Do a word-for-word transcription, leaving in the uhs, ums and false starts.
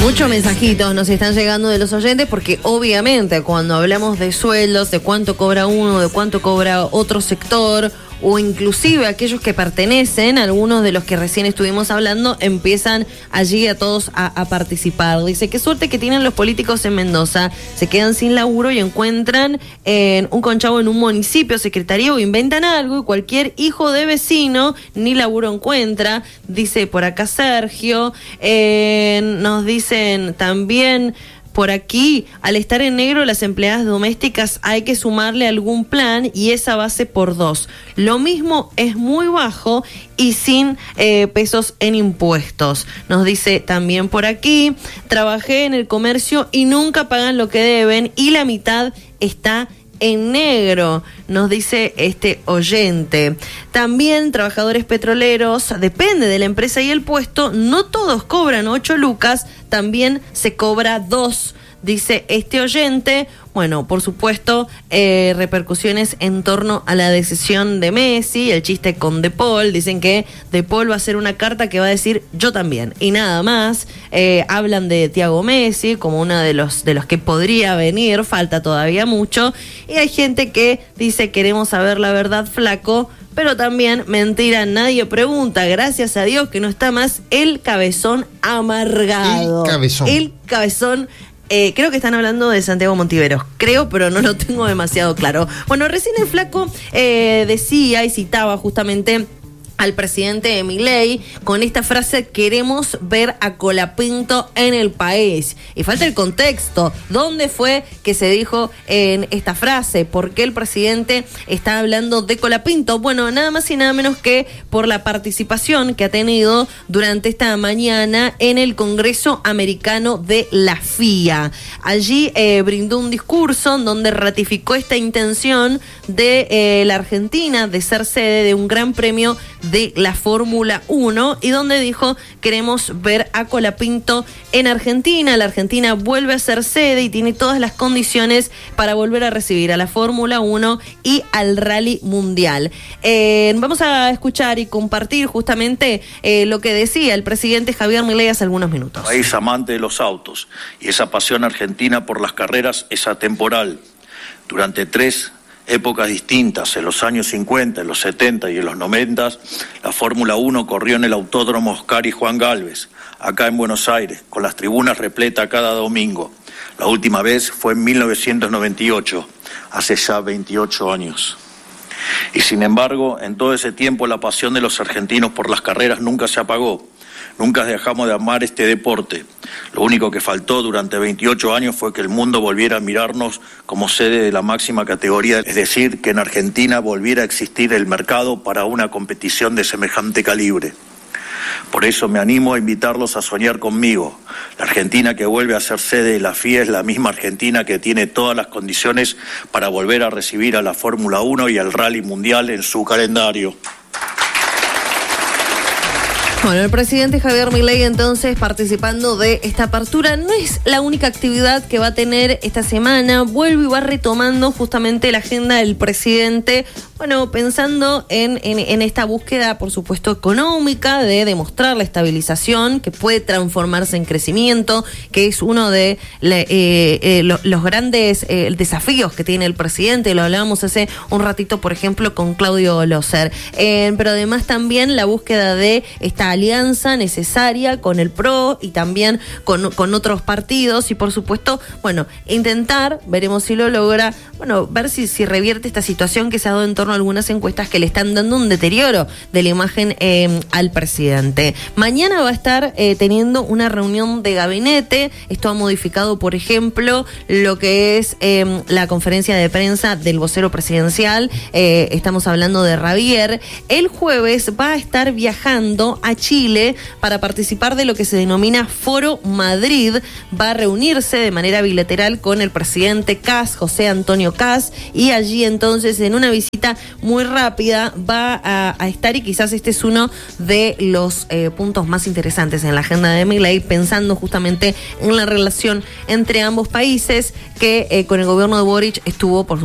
Muchos mensajitos nos están llegando de los oyentes porque obviamente cuando hablamos de sueldos, de cuánto cobra uno, de cuánto cobra otro sector o inclusive aquellos que pertenecen, algunos de los que recién estuvimos hablando, empiezan allí a todos a, a participar. Dice, qué suerte que tienen los políticos en Mendoza, se quedan sin laburo y encuentran en un conchavo en un municipio, secretaría o inventan algo y cualquier hijo de vecino ni laburo encuentra. Dice por acá Sergio, eh, nos dicen también... Por aquí, al estar en negro, las empleadas domésticas hay que sumarle algún plan y esa base por dos. Lo mismo es muy bajo y sin eh, pesos en impuestos. Nos dice también por aquí, trabajé en el comercio y nunca pagan lo que deben y la mitad está en negro, nos dice este oyente. También trabajadores petroleros, depende de la empresa y el puesto, no todos cobran ocho lucas, también se cobra dos, dice este oyente. Bueno, por supuesto, eh, repercusiones en torno a la decisión de Messi, el chiste con De Paul. Dicen que De Paul va a hacer una carta que va a decir yo también y nada más. Eh, hablan de Thiago Messi como uno de los, de los que podría venir, falta todavía mucho. Y hay gente que dice queremos saber la verdad, flaco. Pero también, mentira, nadie pregunta, gracias a Dios que no está más el cabezón amargado. El cabezón. El cabezón. Eh, creo que están hablando de Santiago Montiveros, creo, pero no lo tengo demasiado claro. Bueno, recién el flaco eh, decía y citaba justamente al presidente Milei con esta frase, queremos ver a Colapinto en el país. Y falta el contexto, ¿dónde fue que se dijo en esta frase? ¿Por qué el presidente está hablando de Colapinto? Bueno, nada más y nada menos que por la participación que ha tenido durante esta mañana en el Congreso Americano de la F I A. Allí eh, brindó un discurso en donde ratificó esta intención de eh, la Argentina de ser sede de un gran premio de la Fórmula uno y donde dijo queremos ver a Colapinto en Argentina. La Argentina vuelve a ser sede y tiene todas las condiciones para volver a recibir a la Fórmula uno y al Rally Mundial. Eh, vamos a escuchar y compartir justamente eh, lo que decía el presidente Javier Milei hace algunos minutos. País amante de los autos y esa pasión argentina por las carreras es atemporal. Durante tres épocas distintas, en los años cincuenta, en los setenta y en los noventa, la Fórmula uno corrió en el Autódromo Oscar y Juan Galvez, acá en Buenos Aires, con las tribunas repletas cada domingo. La última vez fue en mil novecientos noventa y ocho, hace ya veintiocho años. Y sin embargo, en todo ese tiempo la pasión de los argentinos por las carreras nunca se apagó. Nunca dejamos de amar este deporte. Lo único que faltó durante veintiocho años fue que el mundo volviera a mirarnos como sede de la máxima categoría, es decir, que en Argentina volviera a existir el mercado para una competición de semejante calibre. Por eso me animo a invitarlos a soñar conmigo. La Argentina que vuelve a ser sede de la F I A es la misma Argentina que tiene todas las condiciones para volver a recibir a la Fórmula uno y al Rally Mundial en su calendario. Bueno, el presidente Javier Milei entonces participando de esta apertura. No es la única actividad que va a tener esta semana. Vuelve y va retomando justamente la agenda del presidente. Bueno, pensando en, en, en esta búsqueda, por supuesto, económica, de demostrar la estabilización, que puede transformarse en crecimiento, que es uno de la, eh, eh, lo, los grandes eh, desafíos que tiene el presidente. Lo hablábamos hace un ratito, por ejemplo, con Claudio Loser. Eh, pero además también la búsqueda de esta alianza necesaria con el P R O y también con, con otros partidos y por supuesto, bueno, intentar, veremos si lo logra, bueno, ver si, si revierte esta situación que se ha dado en torno a algunas encuestas que le están dando un deterioro de la imagen eh, al presidente. Mañana va a estar eh, teniendo una reunión de gabinete. Esto ha modificado, por ejemplo, lo que es eh, la conferencia de prensa del vocero presidencial. Eh, estamos hablando de Javier. El jueves va a estar viajando a Chile para participar de lo que se denomina Foro Madrid. Va a reunirse de manera bilateral con el presidente Kast, José Antonio Kast, y allí entonces en una visita muy rápida va a, a estar, y quizás este es uno de los eh, puntos más interesantes en la agenda de Milei, pensando justamente en la relación entre ambos países que eh, con el gobierno de Boric estuvo por